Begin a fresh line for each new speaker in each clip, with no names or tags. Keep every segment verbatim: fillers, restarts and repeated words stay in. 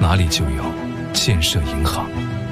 哪里就有建设银行。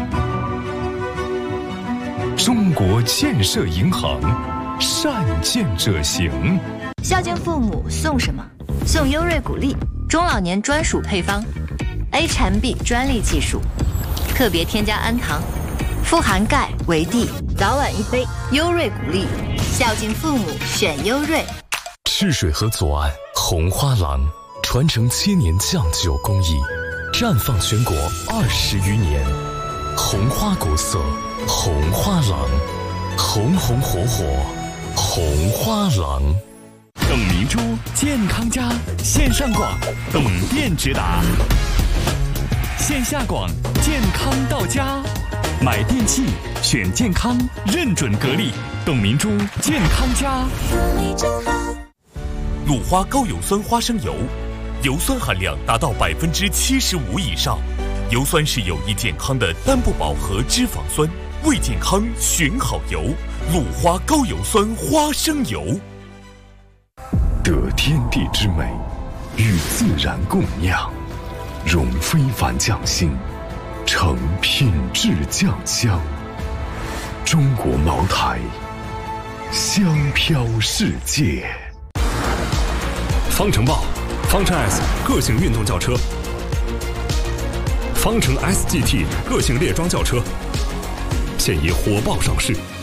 中国建设银行，善建者行。
孝敬父母送什么？送优瑞谷粒，中老年专属配方 ，A 产 B 专利技术，特别添加氨糖，富含钙、维 D， 早晚一杯，优瑞谷粒。孝敬父母选优瑞。
赤水河左岸红花廊，传承千年酱酒工艺，绽放全国二十余年。红花国色，红花廊，红红火火，红花廊。
董明珠健康家线上广，董店直达；线下广，健康到家。买电器选健康，认准格力，董明珠健康家。
鲁花高油酸花生油，油酸含量达到百分之七十五以上。油酸是有益健康的单不饱和脂肪酸，为健康选好油。鲁花高油酸花生油。
得天地之美，与自然共酿，融非凡匠心，成品质酱香。中国茅台，香飘世界。
方程豹，方程 S 个性运动轿车，方程 S G T 个性猎装轿车，现已火爆上市。